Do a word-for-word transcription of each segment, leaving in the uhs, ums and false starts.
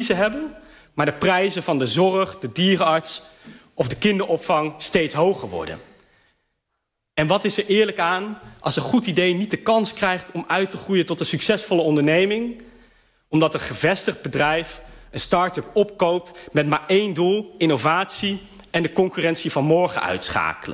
kiezen hebben, maar de prijzen van de zorg, de dierenarts of de kinderopvang steeds hoger worden. En wat is er eerlijk aan als een goed idee niet de kans krijgt om uit te groeien tot een succesvolle onderneming, omdat een gevestigd bedrijf een start-up opkoopt met maar één doel, innovatie en de concurrentie van morgen uitschakelen.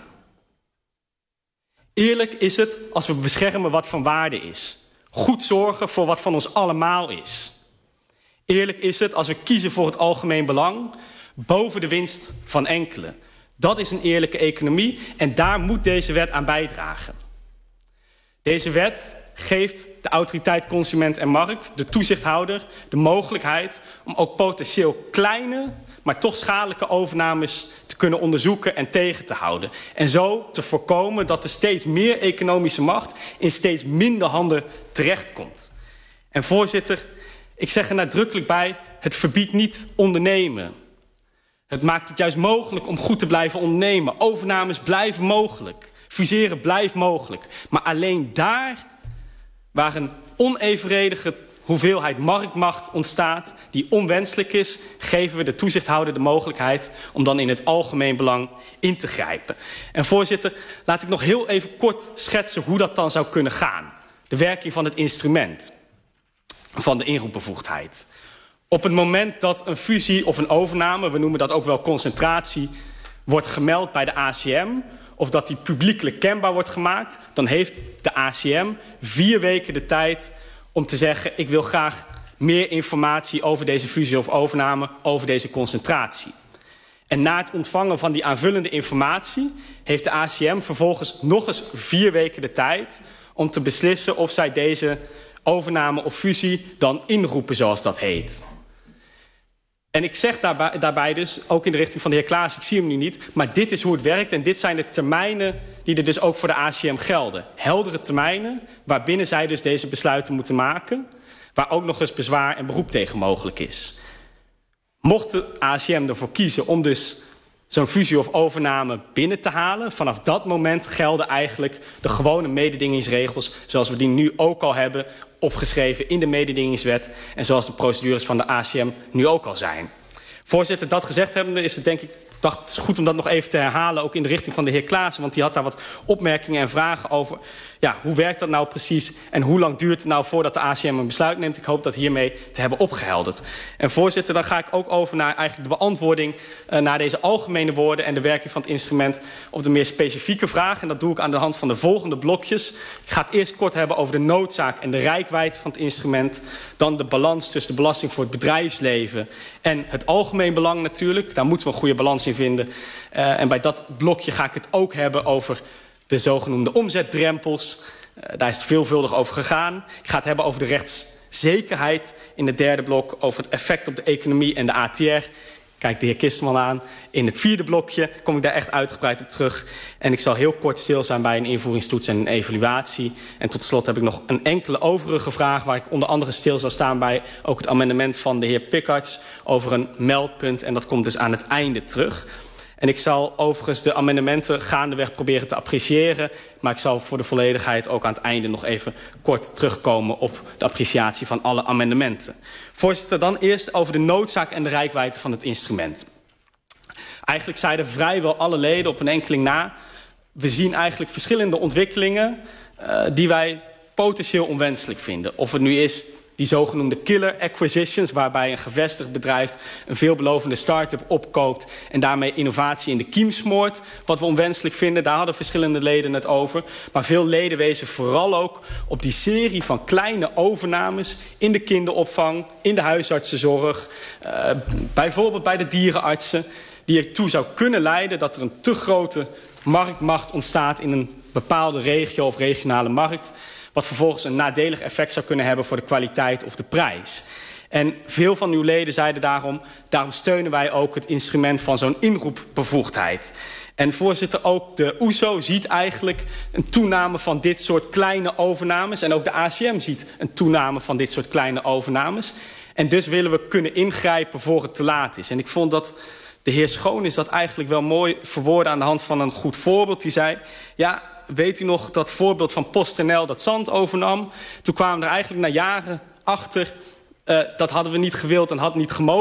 Eerlijk is het als we beschermen wat van waarde is. Goed zorgen voor wat van ons allemaal is. Eerlijk is het als we kiezen voor het algemeen belang boven de winst van enkelen. Dat is een eerlijke economie en daar moet deze wet aan bijdragen. Deze wet geeft de autoriteit Consument en Markt, de toezichthouder, de mogelijkheid om ook potentieel kleine, maar toch schadelijke overnames te kunnen onderzoeken en tegen te houden. En zo te voorkomen dat er steeds meer economische macht in steeds minder handen terechtkomt. En voorzitter, ik zeg er nadrukkelijk bij, het verbiedt niet ondernemen. Het maakt het juist mogelijk om goed te blijven ondernemen. Overnames blijven mogelijk. Fuseren blijft mogelijk. Maar alleen daar waar een onevenredige hoeveelheid marktmacht ontstaat die onwenselijk is, geven we de toezichthouder de mogelijkheid om dan in het algemeen belang in te grijpen. En voorzitter, laat ik nog heel even kort schetsen hoe dat dan zou kunnen gaan. De werking van het instrument van de inroepbevoegdheid. Op het moment dat een fusie of een overname, we noemen dat ook wel concentratie, wordt gemeld bij de A C M, of dat die publiekelijk kenbaar wordt gemaakt, dan heeft de A C M vier weken de tijd om te zeggen, ik wil graag meer informatie over deze fusie of overname, over deze concentratie. En na het ontvangen van die aanvullende informatie heeft de A C M vervolgens nog eens vier weken de tijd om te beslissen of zij deze overname of fusie dan inroepen, zoals dat heet. En ik zeg daarbij, daarbij dus, ook in de richting van de heer Klaas, ik zie hem nu niet, maar dit is hoe het werkt en dit zijn de termijnen die er dus ook voor de A C M gelden. Heldere termijnen, waarbinnen zij dus deze besluiten moeten maken, waar ook nog eens bezwaar en beroep tegen mogelijk is. Mocht de A C M ervoor kiezen om dus zo'n fusie of overname binnen te halen, vanaf dat moment gelden eigenlijk de gewone mededingingsregels, zoals we die nu ook al hebben opgeschreven in de mededingingswet en zoals de procedures van de A C M nu ook al zijn. Voorzitter, dat gezegd hebbende is het denk ik, dacht het is goed om dat nog even te herhalen, ook in de richting van de heer Klaassen, want die had daar wat opmerkingen en vragen over. Ja, hoe werkt dat nou precies en hoe lang duurt het nou voordat de A C M een besluit neemt? Ik hoop dat hiermee te hebben opgehelderd. En voorzitter, dan ga ik ook over naar eigenlijk de beantwoording uh, naar deze algemene woorden en de werking van het instrument op de meer specifieke vragen. En dat doe ik aan de hand van de volgende blokjes. Ik ga het eerst kort hebben over de noodzaak en de reikwijdte van het instrument. Dan de balans tussen de belasting voor het bedrijfsleven en het algemeen belang natuurlijk. Daar moeten we een goede balans in vinden. Uh, en bij dat blokje ga ik het ook hebben over de zogenoemde omzetdrempels. Uh, daar is het veelvuldig over gegaan. Ik ga het hebben over de rechtszekerheid in het derde blok, over het effect op de economie en de A T R. Kijk de heer Kisterman aan. In het vierde blokje kom ik daar echt uitgebreid op terug. En ik zal heel kort stil zijn bij een invoeringstoets en een evaluatie. En tot slot heb ik nog een enkele overige vraag waar ik onder andere stil zal staan bij ook het amendement van de heer Pikkarts over een meldpunt. En dat komt dus aan het einde terug. En ik zal overigens de amendementen gaandeweg proberen te appreciëren. Maar ik zal voor de volledigheid ook aan het einde nog even kort terugkomen op de appreciatie van alle amendementen. Voorzitter, dan eerst over de noodzaak en de reikwijdte van het instrument. Eigenlijk zeiden vrijwel alle leden op een enkeling na, we zien eigenlijk verschillende ontwikkelingen uh, die wij potentieel onwenselijk vinden. Of het nu is die zogenoemde killer acquisitions, waarbij een gevestigd bedrijf een veelbelovende start-up opkoopt en daarmee innovatie in de kiem smoort. Wat we onwenselijk vinden, daar hadden verschillende leden het over. Maar veel leden wezen vooral ook op die serie van kleine overnames in de kinderopvang, in de huisartsenzorg, uh, bijvoorbeeld bij de dierenartsen, die ertoe zou kunnen leiden dat er een te grote marktmacht ontstaat in een bepaalde regio of regionale markt, wat vervolgens een nadelig effect zou kunnen hebben voor de kwaliteit of de prijs. En veel van uw leden zeiden daarom, daarom steunen wij ook het instrument van zo'n inroepbevoegdheid. En voorzitter, ook de O E S O ziet eigenlijk een toename van dit soort kleine overnames. En ook de A C M ziet een toename van dit soort kleine overnames. En dus willen we kunnen ingrijpen voor het te laat is. En ik vond dat de heer Schoonis dat eigenlijk wel mooi verwoordde aan de hand van een goed voorbeeld. Die zei, ja, weet u nog dat voorbeeld van PostNL dat Zand overnam? Toen kwamen we er eigenlijk na jaren achter, uh, dat hadden we niet gewild en had niet gemogen.